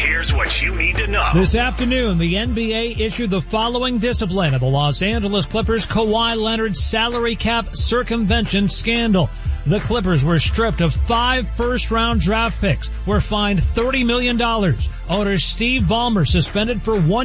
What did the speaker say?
Here's what you need to know. This afternoon, the NBA issued the following discipline of the Los Angeles Clippers' Kawhi Leonard salary cap circumvention scandal. The Clippers were stripped of 5 first-round draft picks, were fined $30 million. Owner Steve Ballmer suspended for 1